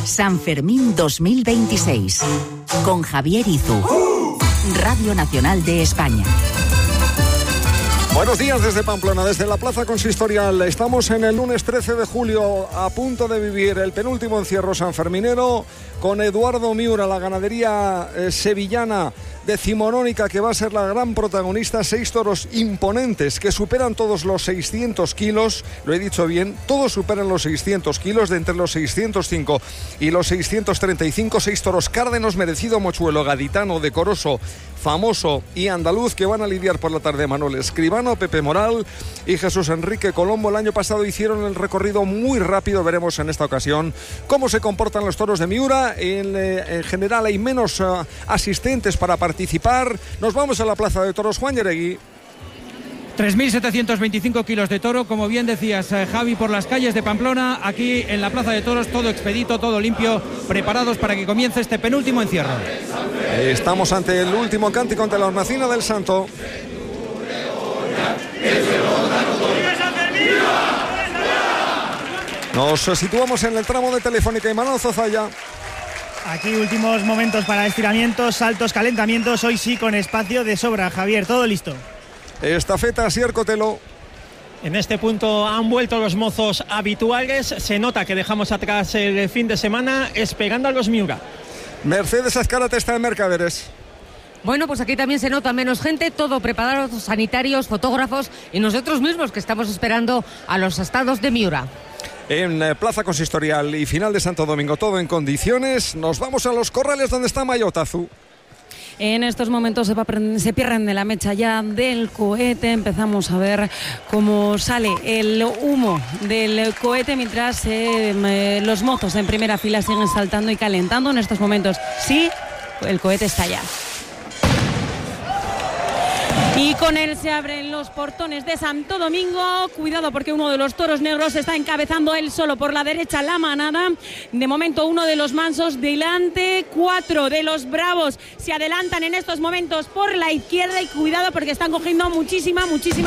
San Fermín 2026. Con Javier Izu. Radio Nacional de España. Buenos días desde Pamplona, desde la Plaza Consistorial. Estamos en el lunes 13 de julio, a punto de vivir el penúltimo encierro sanferminero con Eduardo Miura, la ganadería sevillana decimonónica que va a ser la gran protagonista. 6 toros imponentes que superan todos los 600 kilos, lo he dicho bien, todos superan los 600 kilos, de entre los 605 y los 635, 6 toros cárdenos, merecido, mochuelo, gaditano, decoroso, famoso y andaluz, que van a lidiar por la tarde Manuel Escribano, Pepe Moral y Jesús Enrique Colombo. El año pasado hicieron el recorrido muy rápido, veremos en esta ocasión cómo se comportan los toros de Miura. En general hay menos asistentes para participar. Nos vamos a la Plaza de Toros. Juan Yeregui. 3.725 kilos de toro, como bien decías, Javi, por las calles de Pamplona. Aquí en la Plaza de Toros, todo expedito, todo limpio, preparados para que comience este penúltimo encierro. Estamos ante el último cántico ante la hornacina del Santo. Nos situamos en el tramo de Telefónica y Manuel Zozaya. Aquí últimos momentos para estiramientos, saltos, calentamientos. Hoy sí con espacio de sobra, Javier, todo listo. Estafeta, Asier Cotelo. En este punto han vuelto los mozos habituales. Se nota que dejamos atrás el fin de semana esperando a los Miura. Mercedes Azcárate está en Mercaderes. Bueno, pues aquí también se nota menos gente, todo preparado, sanitarios, fotógrafos y nosotros mismos que estamos esperando a los estados de Miura. En Plaza Consistorial y final de Santo Domingo, todo en condiciones. Nos vamos a los corrales donde está Mayotazu. En estos momentos se pierden de la mecha ya del cohete. Empezamos a ver cómo sale el humo del cohete mientras los mozos en primera fila siguen saltando y calentando. En estos momentos sí, el cohete está ya. Y con él se abren los portones de Santo Domingo. Cuidado porque uno de los toros negros está encabezando él solo por la derecha la manada. De momento uno de los mansos delante, 4 de los bravos se adelantan en estos momentos por la izquierda y cuidado porque están cogiendo muchísima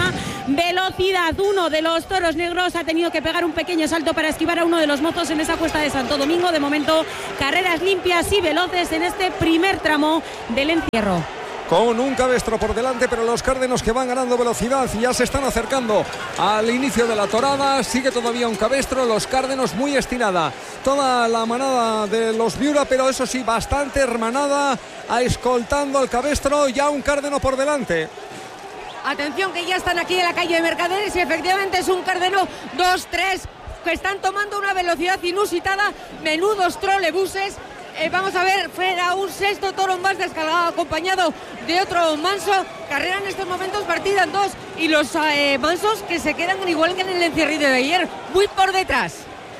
velocidad. Uno de los toros negros ha tenido que pegar un pequeño salto para esquivar a uno de los mozos en esa cuesta de Santo Domingo. De momento carreras limpias y veloces en este primer tramo del encierro. Con un cabestro por delante, pero los cárdenos que van ganando velocidad ya se están acercando al inicio de la torada. Sigue todavía un cabestro, los cárdenos muy estirada toda la manada de los Miura, pero eso sí, bastante hermanada, escoltando al cabestro, ya un cárdeno por delante. Atención que ya están aquí en la calle de Mercaderes y efectivamente es un cárdeno 2-3 que están tomando una velocidad inusitada, menudos trolebuses. Vamos a ver, fuera un sexto toro más descargado, acompañado de otro manso. Carrera en estos momentos partida en 2 y los mansos que se quedan igual que en el encierrido de ayer, muy por detrás.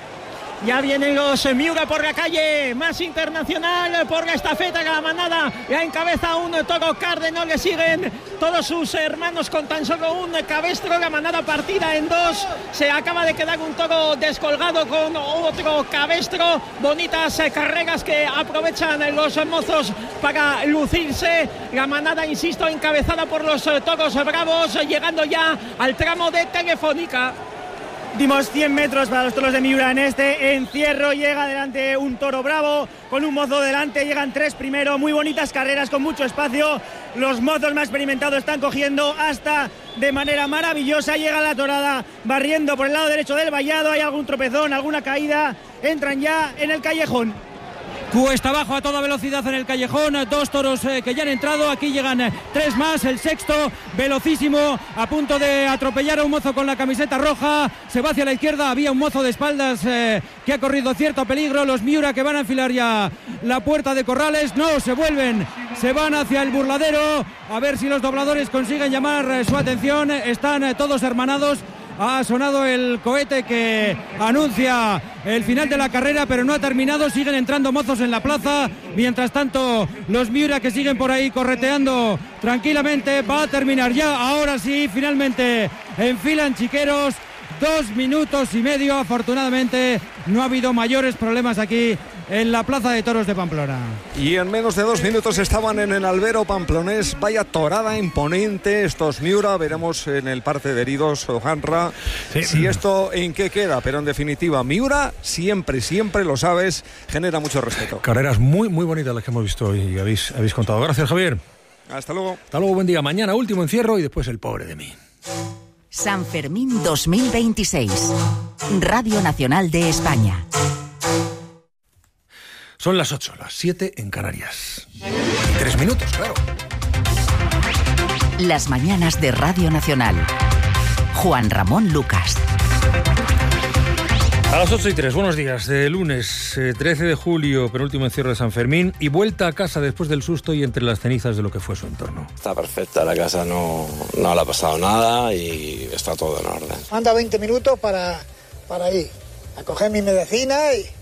Ya vienen los Miura por la calle, más internacional por la estafeta, la manada ya encabeza un toro cárdeno, le siguen todos sus hermanos con tan solo un cabestro, la manada partida en 2, se acaba de quedar un toro descolgado con otro cabestro, bonitas carreras que aprovechan los mozos para lucirse, la manada, insisto, encabezada por los toros bravos, llegando ya al tramo de Telefónica. Dimos 100 metros para los toros de Miura en este encierro. Llega adelante un toro bravo con un mozo delante. Llegan 3 primero. Muy bonitas carreras con mucho espacio. Los mozos más experimentados están cogiendo hasta de manera maravillosa. Llega la torada barriendo por el lado derecho del vallado. Hay algún tropezón, alguna caída. Entran ya en el callejón. Cuesta abajo a toda velocidad en el callejón, 2 toros que ya han entrado, aquí llegan 3 más, el sexto velocísimo, a punto de atropellar a un mozo con la camiseta roja, se va hacia la izquierda, había un mozo de espaldas que ha corrido cierto peligro, los Miura que van a enfilar ya la puerta de corrales, no, se van hacia el burladero, a ver si los dobladores consiguen llamar su atención, están todos hermanados. Ha sonado el cohete que anuncia el final de la carrera, pero no ha terminado, siguen entrando mozos en la plaza, mientras tanto los Miura que siguen por ahí correteando tranquilamente, va a terminar ya, ahora sí, finalmente enfilan chiqueros, 2 minutos y medio. Afortunadamente no ha habido mayores problemas aquí en la Plaza de Toros de Pamplona. Y en menos de 2 minutos estaban en el albero pamplonés. Vaya torada imponente estos Miura. Veremos en el parte de heridos, Ojanra, si esto en qué queda. Pero en definitiva, Miura siempre, lo sabes, genera mucho respeto. Carreras muy bonitas las que hemos visto hoy y habéis contado. Gracias, Javier. Hasta luego. Hasta luego, buen día. Mañana último encierro y después el pobre de mí. San Fermín 2026. Radio Nacional de España. Son las 8, las 7 en Canarias. 3 minutos, claro. Las mañanas de Radio Nacional. Juan Ramón Lucas. A las 8:03, buenos días. De lunes 13 de julio, penúltimo encierro de San Fermín y vuelta a casa después del susto y entre las cenizas de lo que fue su entorno. Está perfecta, la casa no le ha pasado nada y está todo en orden. Anda 20 minutos para ir a coger mi medicina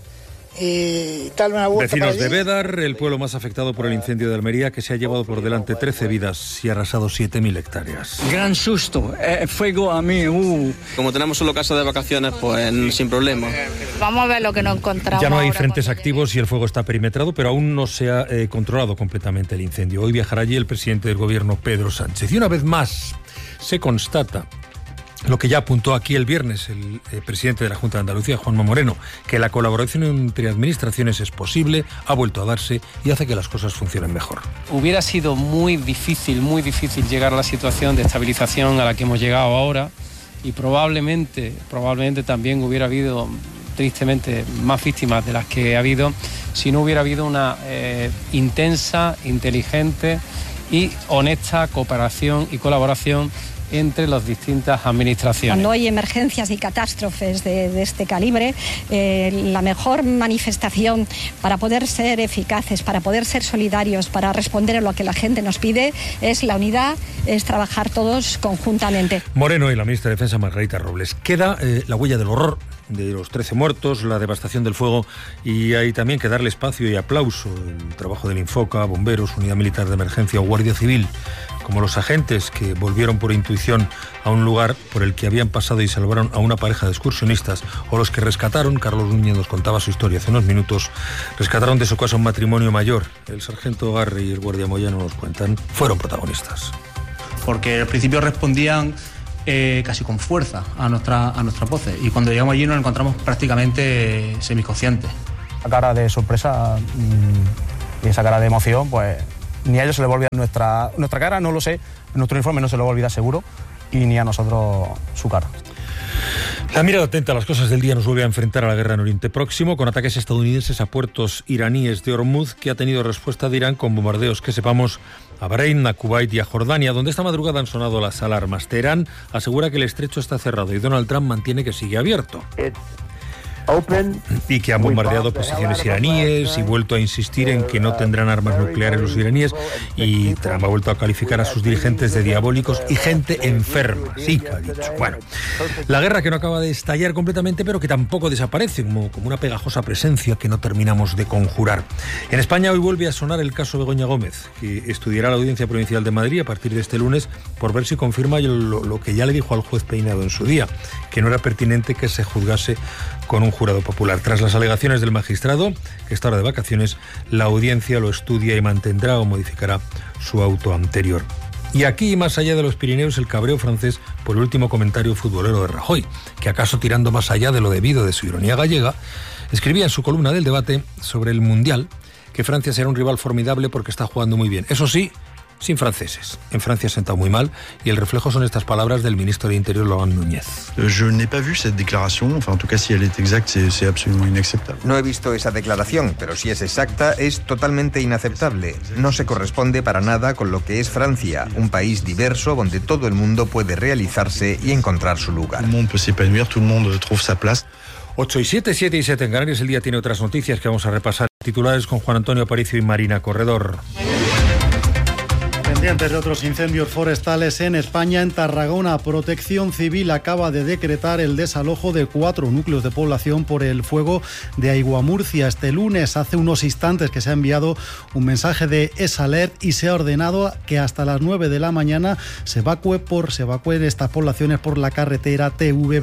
y darme una vuelta. Vecinos de Bédar, el pueblo más afectado por el incendio de Almería, que se ha llevado por delante 13 vidas y ha arrasado 7.000 hectáreas. Gran susto, fuego a mí. Como tenemos solo casa de vacaciones, pues sin problema. Vamos a ver lo que nos encontramos. Ya no hay frentes activos y el fuego está perimetrado, pero aún no se ha controlado completamente el incendio. Hoy viajará allí el presidente del gobierno, Pedro Sánchez. Y una vez más se constata lo que ya apuntó aquí el viernes el presidente de la Junta de Andalucía, Juanma Moreno, que la colaboración entre administraciones es posible, ha vuelto a darse y hace que las cosas funcionen mejor. Hubiera sido muy difícil llegar a la situación de estabilización a la que hemos llegado ahora y probablemente también hubiera habido, tristemente, más víctimas de las que ha habido si no hubiera habido una intensa, inteligente y honesta cooperación y colaboración entre las distintas administraciones. Cuando hay emergencias y catástrofes de este calibre, la mejor manifestación para poder ser eficaces, para poder ser solidarios, para responder a lo que la gente nos pide, es la unidad, es trabajar todos conjuntamente. Moreno y la ministra de Defensa, Margarita Robles. Queda la huella del horror de los 13 muertos, la devastación del fuego, y hay también que darle espacio y aplauso el trabajo del Infoca, bomberos, unidad militar de emergencia o guardia civil, como los agentes que volvieron por intuición a un lugar por el que habían pasado y salvaron a una pareja de excursionistas, o los que rescataron, Carlos Núñez nos contaba su historia hace unos minutos, rescataron de su casa un matrimonio mayor. El sargento Garri y el guardia Moyano nos cuentan, fueron protagonistas. Porque al principio respondían casi con fuerza a nuestras voces, y cuando llegamos allí nos encontramos prácticamente semiconscientes. La cara de sorpresa y esa cara de emoción, pues ni a ellos se les va a olvidar nuestra cara, no lo sé, nuestro uniforme no se les va a olvidar seguro, y ni a nosotros su cara. La mirada atenta a las cosas del día nos vuelve a enfrentar a la guerra en Oriente Próximo, con ataques estadounidenses a puertos iraníes de Hormuz, que ha tenido respuesta de Irán con bombardeos que sepamos a Bahrein, a Kuwait y a Jordania, donde esta madrugada han sonado las alarmas. Teherán asegura que el estrecho está cerrado y Donald Trump mantiene que sigue abierto. Y que han bombardeado posiciones iraníes y vuelto a insistir en que no tendrán armas nucleares los iraníes, y Trump ha vuelto a calificar a sus dirigentes de diabólicos y gente enferma. Sí, que ha dicho. Bueno, la guerra que no acaba de estallar completamente, pero que tampoco desaparece, como una pegajosa presencia que no terminamos de conjurar. En España hoy vuelve a sonar el caso Begoña Gómez, que estudiará la Audiencia Provincial de Madrid a partir de este lunes por ver si confirma lo que ya le dijo al juez Peinado en su día, que no era pertinente que se juzgase con un jurado popular. Tras las alegaciones del magistrado, que está ahora de vacaciones, la audiencia lo estudia y mantendrá o modificará su auto anterior. Y aquí, más allá de los Pirineos, el cabreo francés por el último comentario futbolero de Rajoy, que acaso tirando más allá de lo debido de su ironía gallega, escribía en su columna del Debate sobre el Mundial que Francia será un rival formidable porque está jugando muy bien. Eso sí, sin franceses. En Francia se ha sentado muy mal, y el reflejo son estas palabras del ministro de Interior, Laurent Núñez. Je n'ai pas vu cette déclaration, enfin en tout cas si elle est exacte, c'est absolument inacceptable. No he visto esa declaración, pero si es exacta, es totalmente inaceptable. No se corresponde para nada con lo que es Francia, un país diverso donde todo el mundo puede realizarse y encontrar su lugar. Tout le monde peut s'épanouir, tout le monde trouve sa place. 8 y 7, 7 y 7 en Canarias. El día tiene otras noticias que vamos a repasar. Titulares con Juan Antonio Aparicio y Marina Corredor. Pendientes de otros incendios forestales en España, en Tarragona, Protección Civil acaba de decretar el desalojo de 4 núcleos de población por el fuego de Aiguamurcia. Este lunes, hace unos instantes, que se ha enviado un mensaje de S-Alert y se ha ordenado que hasta las 9 de la mañana se evacúen estas poblaciones por la carretera TV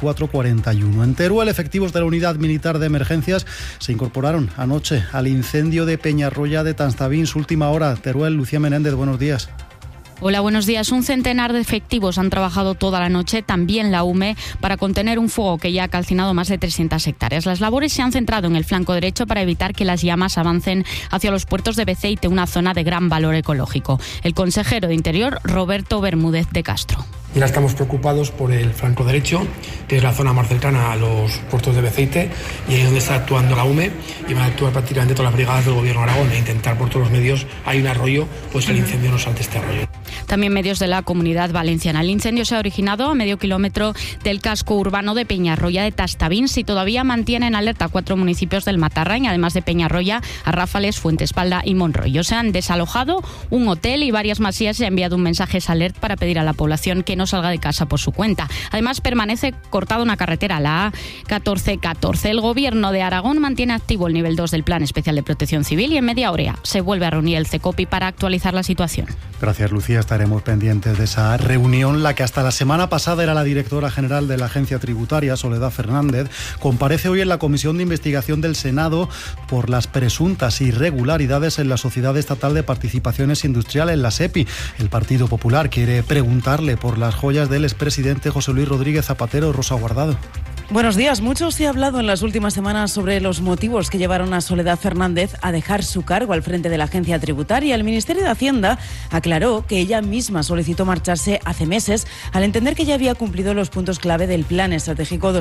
2441. En Teruel, efectivos de la Unidad Militar de Emergencias se incorporaron anoche al incendio de Peñarroya de Tanstabín. Su última hora. Teruel, Lucía Menéndez, buenos días. Hola, buenos días. Un centenar de efectivos han trabajado toda la noche, también la UME, para contener un fuego que ya ha calcinado más de 300 hectáreas. Las labores se han centrado en el flanco derecho para evitar que las llamas avancen hacia los puertos de Beceite, una zona de gran valor ecológico. El consejero de Interior, Roberto Bermúdez de Castro. Y ahora estamos preocupados por el flanco derecho, que es la zona más cercana a los puertos de Beceite, y ahí es donde está actuando la UME, y van a actuar prácticamente todas las brigadas del Gobierno de Aragón e intentar por todos los medios, hay un arroyo, pues el incendio no salte este arroyo. También medios de la Comunidad Valenciana. El incendio se ha originado a medio kilómetro del casco urbano de Peñarroya de Tanstabín. Si todavía mantiene en alerta 4 municipios del Matarrañ, además de Peñarroya, Arráfales, Fuentespalda y Monroyo. Se han desalojado un hotel y varias masías. Se ha enviado un mensaje alert para pedir a la población que no salga de casa por su cuenta. Además, permanece cortada una carretera, la A1414. El Gobierno de Aragón mantiene activo el nivel 2 del Plan Especial de Protección Civil y en media hora se vuelve a reunir el CECOPI para actualizar la situación. Gracias, Lucía. Estaremos pendientes de esa reunión. La que hasta la semana pasada era la directora general de la Agencia Tributaria, Soledad Fernández, comparece hoy en la Comisión de Investigación del Senado por las presuntas irregularidades en la Sociedad Estatal de Participaciones Industriales, la SEPI. El Partido Popular quiere preguntarle por las joyas del expresidente José Luis Rodríguez Zapatero. Rosa Guardado. Buenos días. Mucho se ha hablado en las últimas semanas sobre los motivos que llevaron a Soledad Fernández a dejar su cargo al frente de la Agencia Tributaria. El Ministerio de Hacienda aclaró que ella misma solicitó marcharse hace meses al entender que ya había cumplido los puntos clave del Plan Estratégico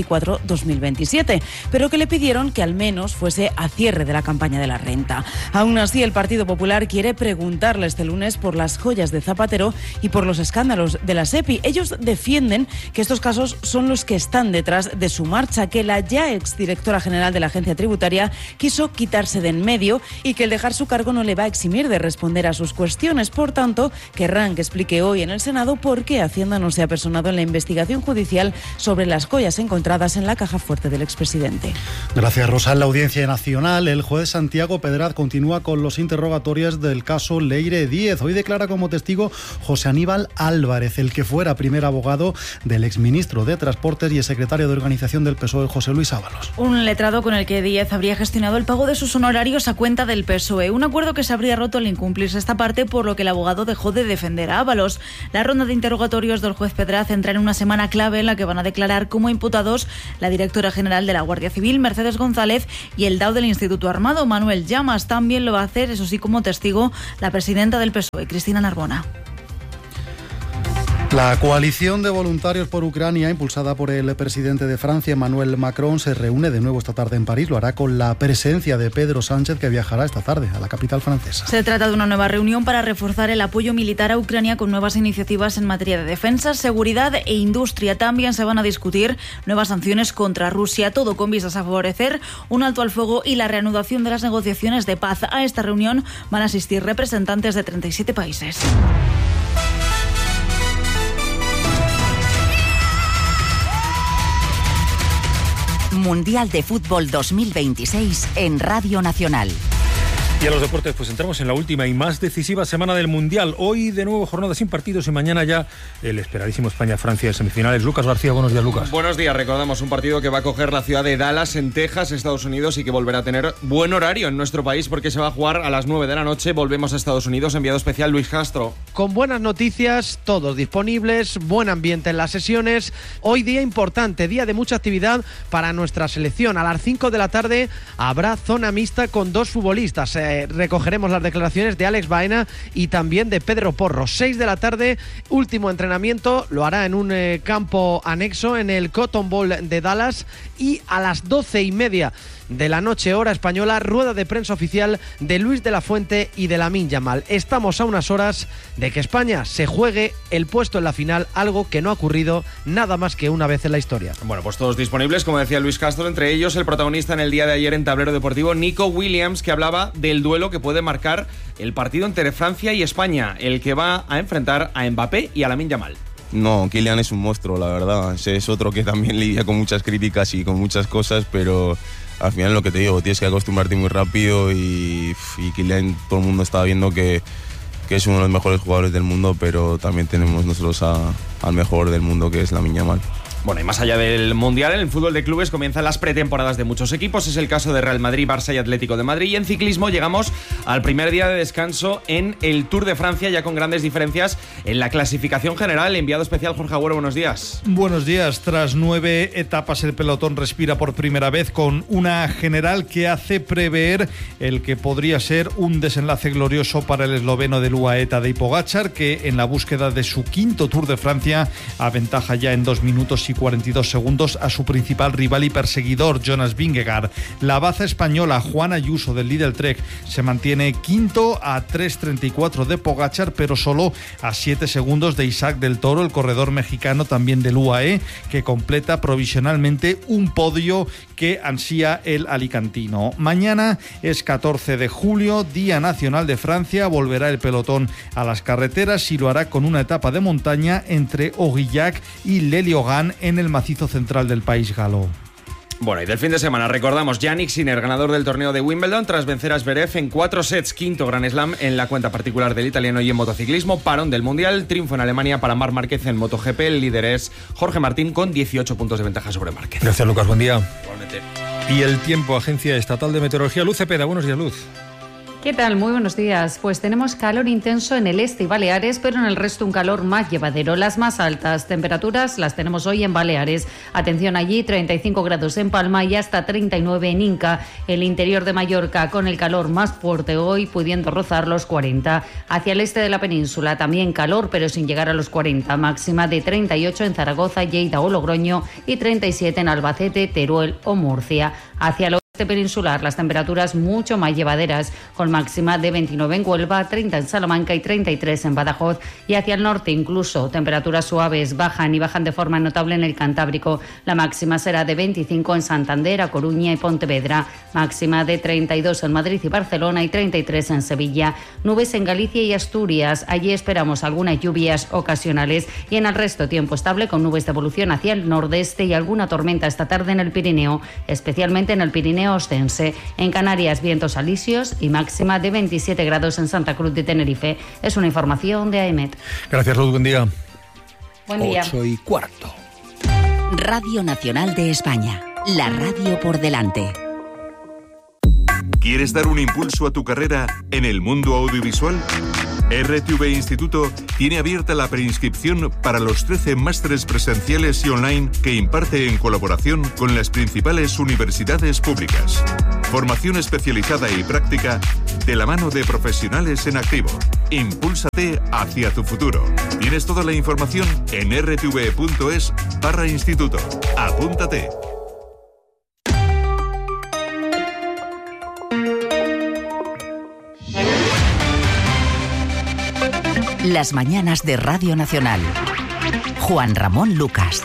2024-2027, pero que le pidieron que al menos fuese a cierre de la campaña de la renta. Aún así, el Partido Popular quiere preguntarle este lunes por las joyas de Zapatero y por los escándalos de la SEPI. Ellos defienden que estos casos son los que están detrás de su marcha, que la ya exdirectora general de la Agencia Tributaria quiso quitarse de en medio y que el dejar su cargo no le va a eximir de responder a sus cuestiones. Por tanto, querrán que explique hoy en el Senado por qué Hacienda no se ha personado en la investigación judicial sobre las joyas encontradas en la caja fuerte del expresidente. Gracias, Rosa. En la Audiencia Nacional, el juez Santiago Pedraz continúa con los interrogatorios del caso Leire Díez. Hoy declara como testigo José Aníbal Álvarez, el que fuera primer abogado del exministro de Transportes y secretario de organización del PSOE, José Luis Ábalos. Un letrado con el que Díez habría gestionado el pago de sus honorarios a cuenta del PSOE. Un acuerdo que se habría roto al incumplirse esta parte, por lo que el abogado dejó de defender a Ábalos. La ronda de interrogatorios del juez Pedraz entra en una semana clave en la que van a declarar como imputados la directora general de la Guardia Civil, Mercedes González, y el DAO del Instituto Armado, Manuel Llamas. También lo va a hacer, eso sí, como testigo, la presidenta del PSOE, Cristina Narbona. La coalición de voluntarios por Ucrania, impulsada por el presidente de Francia, Emmanuel Macron, se reúne de nuevo esta tarde en París. Lo hará con la presencia de Pedro Sánchez, que viajará esta tarde a la capital francesa. Se trata de una nueva reunión para reforzar el apoyo militar a Ucrania con nuevas iniciativas en materia de defensa, seguridad e industria. También se van a discutir nuevas sanciones contra Rusia, todo con vistas a favorecer un alto al fuego y la reanudación de las negociaciones de paz. A esta reunión van a asistir representantes de 37 países. Mundial de Fútbol 2026 en Radio Nacional. Y a los deportes, pues entramos en la última y más decisiva semana del Mundial. Hoy de nuevo jornada sin partidos y mañana ya el esperadísimo España-Francia de semifinales. Lucas García, buenos días, Lucas. Buenos días, recordamos un partido que va a coger la ciudad de Dallas en Texas, Estados Unidos, y que volverá a tener buen horario en nuestro país porque se va a jugar a las 9 de la noche. Volvemos a Estados Unidos, enviado especial Luis Castro. Con buenas noticias, todos disponibles, buen ambiente en las sesiones. Hoy día importante, día de mucha actividad para nuestra selección. A las 5 de la tarde habrá zona mixta con 2 futbolistas. Recogeremos las declaraciones de Alex Baena y también de Pedro Porro. 6 de la tarde, último entrenamiento, lo hará en un campo anexo en el Cotton Bowl de Dallas, y a las 12:30 de la noche, hora española, rueda de prensa oficial de Luis de la Fuente y de Lamine Yamal. Estamos a unas horas de que España se juegue el puesto en la final, algo que no ha ocurrido nada más que una vez en la historia. Bueno, pues todos disponibles, como decía Luis Castro, entre ellos el protagonista en el día de ayer en Tablero Deportivo, Nico Williams, que hablaba del duelo que puede marcar el partido entre Francia y España, el que va a enfrentar a Mbappé y a Lamine Yamal. No, Kylian es un monstruo, la verdad. Es otro que también lidia con muchas críticas y con muchas cosas, pero al final lo que te digo, tienes que acostumbrarte muy rápido y Kylian, todo el mundo está viendo que es uno de los mejores jugadores del mundo, pero también tenemos nosotros al mejor del mundo, que es Lamine Yamal. Bueno, y más allá del Mundial, en el fútbol de clubes comienzan las pretemporadas de muchos equipos. Es el caso de Real Madrid, Barça y Atlético de Madrid. Y en ciclismo llegamos al primer día de descanso en el Tour de Francia, ya con grandes diferencias en la clasificación general. Enviado especial Jorge Agüero, buenos días. Buenos días. Tras 9 etapas, el pelotón respira por primera vez con una general que hace prever el que podría ser un desenlace glorioso para el esloveno del UAE Tadej Pogačar, que en la búsqueda de su quinto Tour de Francia aventaja ya en 2 minutos y 42 segundos a su principal rival y perseguidor, Jonas Vingegaard. La baza española Juan Ayuso del Lidl Trek se mantiene quinto a 3.34 de Pogačar, pero solo a 7 segundos de Isaac del Toro, el corredor mexicano también del UAE, que completa provisionalmente un podio que ansía el alicantino. Mañana es 14 de julio, Día Nacional de Francia. Volverá el pelotón a las carreteras y lo hará con una etapa de montaña entre Aurillac y Leliogan en el macizo central del país galo. Bueno, y del fin de semana recordamos Jannik Sinner, ganador del torneo de Wimbledon tras vencer a Zverev en 4 sets, quinto Grand Slam en la cuenta particular del italiano. Y en motociclismo, parón del Mundial, triunfo en Alemania para Marc Márquez en MotoGP. El líder es Jorge Martín con 18 puntos de ventaja sobre Márquez. Gracias, Lucas, buen día. Igualmente. Y el tiempo, Agencia Estatal de Meteorología. Luz Cepeda, buenos días, Luz. ¿Qué tal? Muy buenos días. Pues tenemos calor intenso en el este y Baleares, pero en el resto un calor más llevadero. Las más altas temperaturas las tenemos hoy en Baleares. Atención allí, 35 grados en Palma y hasta 39 en Inca. El interior de Mallorca con el calor más fuerte hoy, pudiendo rozar los 40. Hacia el este de la península también calor, pero sin llegar a los 40. Máxima de 38 en Zaragoza, Lleida o Logroño y 37 en Albacete, Teruel o Murcia. Hacia el peninsular, las temperaturas mucho más llevaderas, con máxima de 29 en Huelva, 30 en Salamanca y 33 en Badajoz. Y hacia el norte incluso temperaturas suaves bajan de forma notable en el Cantábrico. La máxima será de 25 en Santander, A Coruña y Pontevedra, máxima de 32 en Madrid y Barcelona y 33 en Sevilla. Nubes en Galicia y Asturias, allí esperamos algunas lluvias ocasionales y en el resto tiempo estable con nubes de evolución hacia el nordeste y alguna tormenta esta tarde en el Pirineo, especialmente en el Pirineo Ostense. En Canarias, vientos alisios y máxima de 27 grados en Santa Cruz de Tenerife. Es una información de AEMET. Gracias, Luz, buen día. Buen día. 8:15. Radio Nacional de España, la radio por delante. ¿Quieres dar un impulso a tu carrera en el mundo audiovisual? RTV Instituto tiene abierta la preinscripción para los 13 másteres presenciales y online que imparte en colaboración con las principales universidades públicas. Formación especializada y práctica de la mano de profesionales en activo. Impúlsate hacia tu futuro. Tienes toda la información en rtv.es/instituto. Apúntate. Las mañanas de Radio Nacional. Juan Ramón Lucas.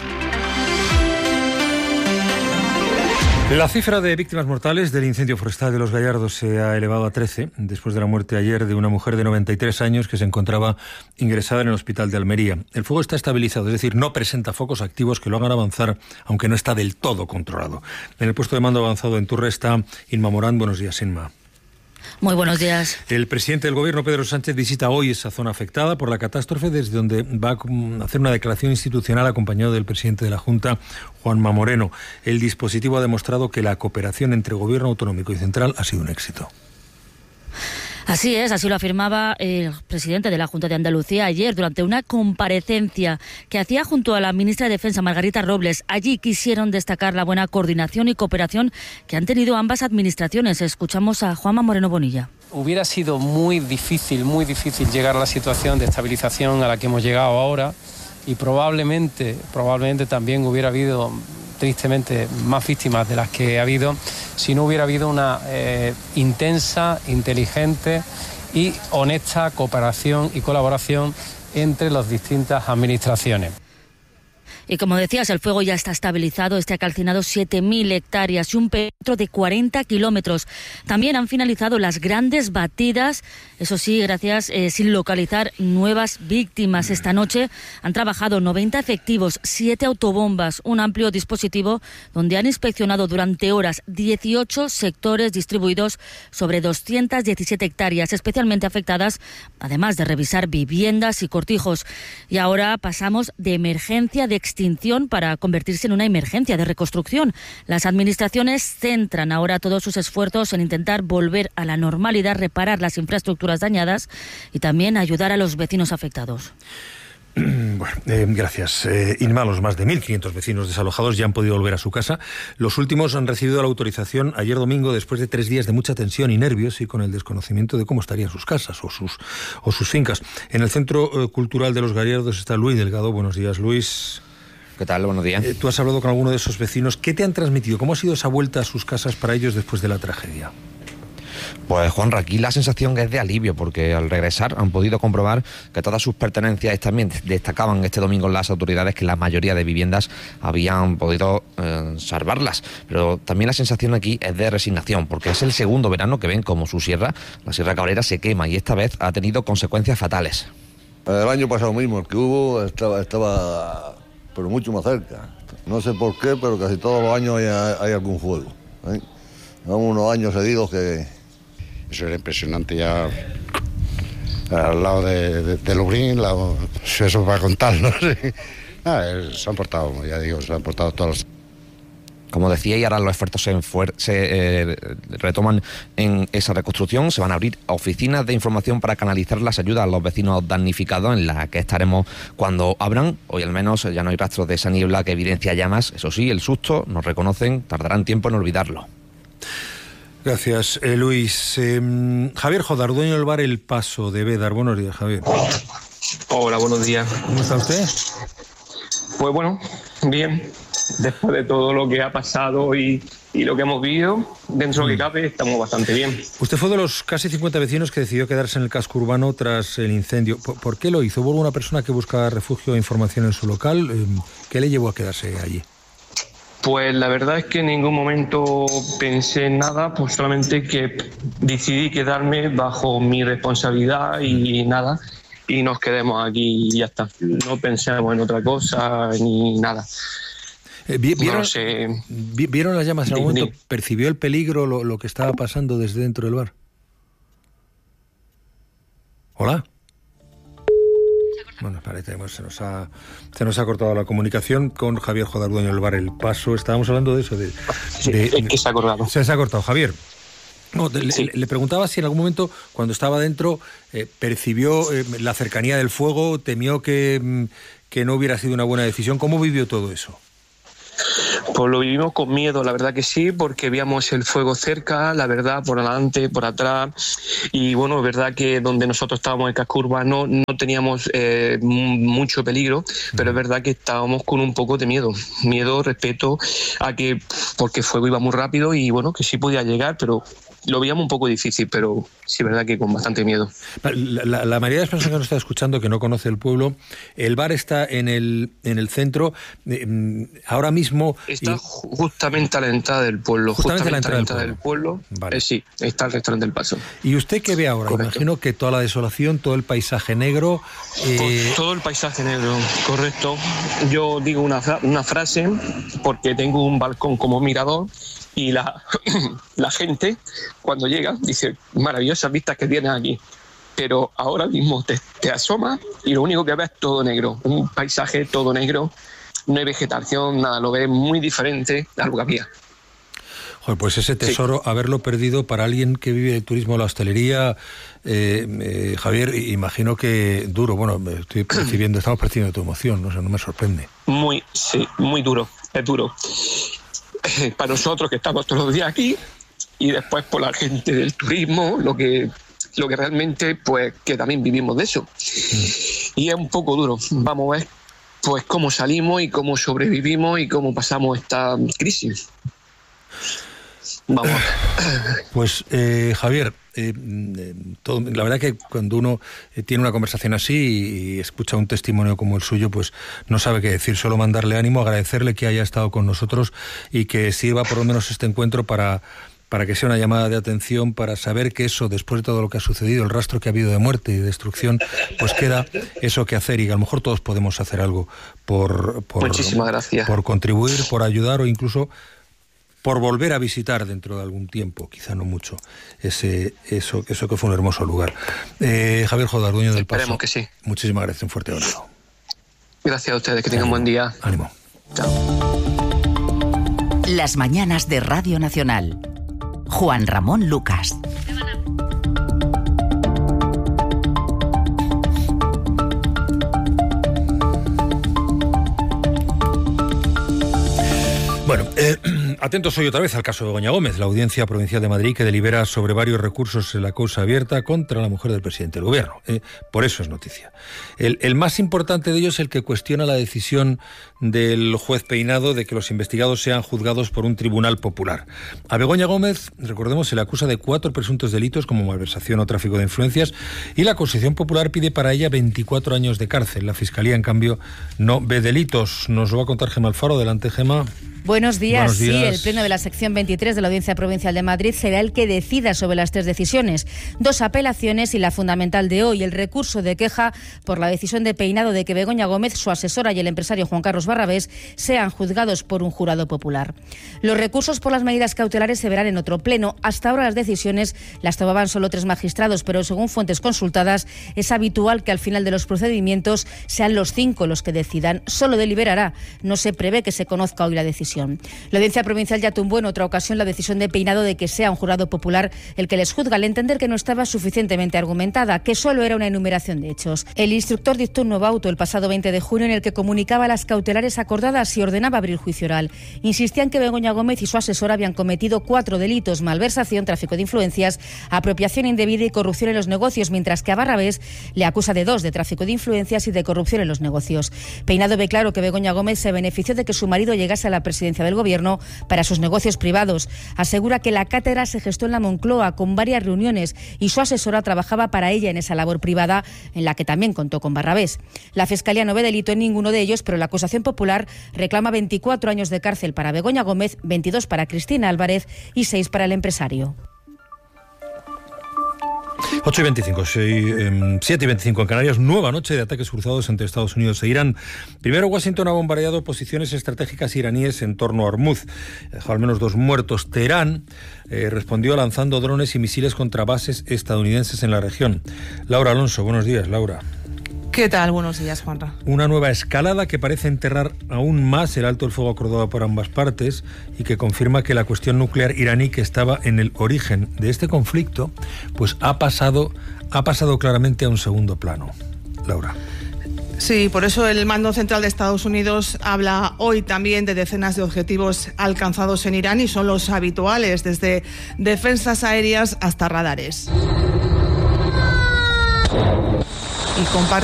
La cifra de víctimas mortales del incendio forestal de Los Gallardos se ha elevado a 13, después de la muerte ayer de una mujer de 93 años que se encontraba ingresada en el hospital de Almería. El fuego está estabilizado, es decir, no presenta focos activos que lo hagan avanzar, aunque no está del todo controlado. En el puesto de mando avanzado en Turre está Inma Morán. Buenos días, Inma. Muy buenos días. El presidente del Gobierno, Pedro Sánchez, visita hoy esa zona afectada por la catástrofe, desde donde va a hacer una declaración institucional acompañado del presidente de la Junta, Juanma Moreno. El dispositivo ha demostrado que la cooperación entre Gobierno autonómico y central ha sido un éxito. Así es, así lo afirmaba el presidente de la Junta de Andalucía ayer durante una comparecencia que hacía junto a la ministra de Defensa, Margarita Robles. Allí quisieron destacar la buena coordinación y cooperación que han tenido ambas administraciones. Escuchamos a Juanma Moreno Bonilla. Hubiera sido muy difícil llegar a la situación de estabilización a la que hemos llegado ahora y probablemente también hubiera habido tristemente más víctimas de las que ha habido si no hubiera habido una intensa, inteligente y honesta cooperación y colaboración entre las distintas administraciones. Y como decías, el fuego ya está estabilizado, ha calcinado 7.000 hectáreas y un perímetro de 40 kilómetros. También han finalizado las grandes batidas, eso sí, gracias, sin localizar nuevas víctimas. Esta noche han trabajado 90 efectivos, 7 autobombas, un amplio dispositivo donde han inspeccionado durante horas 18 sectores distribuidos sobre 217 hectáreas, especialmente afectadas, además de revisar viviendas y cortijos. Y ahora pasamos de emergencia de extinción para convertirse en una emergencia de reconstrucción. Las administraciones centran ahora todos sus esfuerzos en intentar volver a la normalidad, reparar las infraestructuras dañadas y también ayudar a los vecinos afectados. Bueno, gracias. Inma, los más de 1.500 vecinos desalojados ya han podido volver a su casa. Los últimos han recibido la autorización ayer domingo después de 3 días de mucha tensión y nervios y con el desconocimiento de cómo estarían sus casas o sus fincas. En el Centro Cultural de los Gallardos está Luis Delgado. Buenos días, Luis. ¿Qué tal? Buenos días. Tú has hablado con alguno de esos vecinos. ¿Qué te han transmitido? ¿Cómo ha sido esa vuelta a sus casas para ellos después de la tragedia? Pues Juanra, aquí la sensación es de alivio, porque al regresar han podido comprobar que todas sus pertenencias, también destacaban este domingo las autoridades que la mayoría de viviendas habían podido salvarlas. Pero también la sensación aquí es de resignación, porque es el segundo verano que ven como su sierra, la Sierra Cabrera, se quema y esta vez ha tenido consecuencias fatales. El año pasado mismo, el que hubo estaba pero mucho más cerca. No sé por qué, pero casi todos los años hay algún fuego. Vamos unos años seguidos que... Eso era impresionante ya al lado de Lubrín, eso para contarlo. Se han portado, ya digo, se han portado todos los... Como decía, y ahora los esfuerzos se retoman en esa reconstrucción. Se van a abrir oficinas de información para canalizar las ayudas a los vecinos damnificados, en las que estaremos cuando abran. Hoy al menos ya no hay rastros de esa niebla que evidencia llamas. Eso sí, el susto, nos reconocen, tardarán tiempo en olvidarlo. Gracias, Luis. Javier Jodar, dueño del bar El Paso de Bédar. Buenos días, Javier. Hola, buenos días. ¿Cómo está usted? Pues bueno, bien. Después de todo lo que ha pasado y lo que hemos vivido, dentro de lo que cabe, estamos bastante bien. Usted fue de los casi 50 vecinos que decidió quedarse en el casco urbano tras el incendio. ¿Por qué lo hizo? ¿Hubo alguna persona que buscaba refugio e información en su local? ¿Qué le llevó a quedarse allí? Pues la verdad es que en ningún momento pensé en nada, pues solamente que decidí quedarme bajo mi responsabilidad y nada, y nos quedemos aquí y ya está. No pensamos en otra cosa ni nada. ¿Vieron las llamas en algún momento? ¿Percibió el peligro, lo que estaba pasando desde dentro del bar? ¿Hola? Bueno, parece que se nos ha cortado la comunicación con Javier Jodar, dueño del bar El Paso. Estábamos hablando de eso. Es que se ha cortado. Se ha cortado, Javier. No, le preguntaba si en algún momento, cuando estaba dentro, percibió la cercanía del fuego, temió que no hubiera sido una buena decisión. ¿Cómo vivió todo eso? Pues lo vivimos con miedo, la verdad que sí, porque veíamos el fuego cerca, la verdad, por delante, por atrás, y bueno, es verdad que donde nosotros estábamos en el casco urbano no teníamos mucho peligro, pero es verdad que estábamos con un poco de miedo respecto a que, porque el fuego iba muy rápido y bueno, que sí podía llegar, pero lo veíamos un poco difícil, pero sí, verdad que con bastante miedo. La mayoría de las personas que nos está escuchando, que no conoce el pueblo, el bar está en el centro, ahora mismo... Está justamente a la entrada del pueblo. Justamente a la entrada del pueblo. Vale. Sí, está el restaurante El Paso. ¿Y usted qué ve ahora? Correcto. Imagino que toda la desolación, todo el paisaje negro... Todo el paisaje negro, correcto. Yo digo una frase, porque tengo un balcón como mirador, y la gente cuando llega dice, maravillosas vistas que tienes aquí, pero ahora mismo te asomas y lo único que ves es todo negro, un paisaje todo negro, no hay vegetación, nada, lo ves muy diferente a lo que había. Joder, pues ese tesoro, sí. Haberlo perdido para alguien que vive del turismo o la hostelería, Javier, imagino que duro. Bueno, estamos percibiendo tu emoción, no me sorprende. Muy duro, es duro. Para nosotros que estamos todos los días aquí, y después por la gente del turismo, lo que realmente, pues, que también vivimos de eso. Y es un poco duro. Vamos a ver pues cómo salimos y cómo sobrevivimos y cómo pasamos esta crisis. Vamos. Pues Javier, la verdad que cuando uno tiene una conversación así y escucha un testimonio como el suyo, pues no sabe qué decir, solo mandarle ánimo, agradecerle que haya estado con nosotros y que sirva por lo menos este encuentro para que sea una llamada de atención, para saber que eso, después de todo lo que ha sucedido, el rastro que ha habido de muerte y de destrucción, pues queda eso que hacer y que a lo mejor todos podemos hacer algo por Muchísimas gracias. Por contribuir, por ayudar o incluso por volver a visitar dentro de algún tiempo, quizá no mucho, eso que fue un hermoso lugar. Javier Jodar, dueño del Paso. Esperemos que sí. Muchísimas gracias, un fuerte abrazo. Gracias a ustedes, que tengan un buen día. Ánimo. Chao. Las mañanas de Radio Nacional. Juan Ramón Lucas. Bueno, atentos hoy otra vez al caso de Begoña Gómez, la Audiencia Provincial de Madrid que delibera sobre varios recursos en la causa abierta contra la mujer del presidente del gobierno. Por eso es noticia. El más importante de ellos es el que cuestiona la decisión del juez Peinado de que los investigados sean juzgados por un tribunal popular. A Begoña Gómez, recordemos, se le acusa de 4 presuntos delitos como malversación o tráfico de influencias y la acusación popular pide para ella 24 años de cárcel. La Fiscalía, en cambio, no ve delitos. Nos lo va a contar Gemma Alfaro. Adelante, Gemma. Buenos días. Sí, el pleno de la sección 23 de la Audiencia Provincial de Madrid será el que decida sobre las 3 decisiones. 2 apelaciones y la fundamental de hoy, el recurso de queja por la decisión de Peinado de que Begoña Gómez, su asesora y el empresario Juan Carlos Barrabés sean juzgados por un jurado popular. Los recursos por las medidas cautelares se verán en otro pleno. Hasta ahora las decisiones las tomaban solo 3 magistrados, pero según fuentes consultadas es habitual que al final de los procedimientos sean los 5 los que decidan. Solo deliberará. No se prevé que se conozca hoy la decisión. La Audiencia Provincial ya tumbó en otra ocasión la decisión de Peinado de que sea un jurado popular el que les juzga al entender que no estaba suficientemente argumentada, que solo era una enumeración de hechos. El instructor dictó un nuevo auto el pasado 20 de junio en el que comunicaba las cautelares acordadas y ordenaba abrir juicio oral. Insistía en que Begoña Gómez y su asesora habían cometido 4 delitos: malversación, tráfico de influencias, apropiación indebida y corrupción en los negocios, mientras que a Barrabés le acusa de 2, de tráfico de influencias y de corrupción en los negocios. Peinado ve claro que Begoña Gómez se benefició de que su marido llegase a la presidencia del Gobierno para sus negocios privados. Asegura que la cátedra se gestó en la Moncloa con varias reuniones y su asesora trabajaba para ella en esa labor privada en la que también contó con Barrabés. La Fiscalía no ve delito en ninguno de ellos, pero la acusación popular reclama 24 años de cárcel para Begoña Gómez, 22 para Cristina Álvarez y 6 para el empresario. 8:25, 7:25 en Canarias, nueva noche de ataques cruzados entre Estados Unidos e Irán. Primero, Washington ha bombardeado posiciones estratégicas iraníes en torno a Hormuz. Dejó al menos 2 muertos. Teherán respondió lanzando drones y misiles contra bases estadounidenses en la región. Laura Alonso, buenos días, Laura. ¿Qué tal? Buenos días, Juanra. Una nueva escalada que parece enterrar aún más el alto el fuego acordado por ambas partes y que confirma que la cuestión nuclear iraní, que estaba en el origen de este conflicto, pues ha pasado claramente a un segundo plano. Laura. Sí, por eso el mando central de Estados Unidos habla hoy también de decenas de objetivos alcanzados en Irán y son los habituales, desde defensas aéreas hasta radares. Y comparte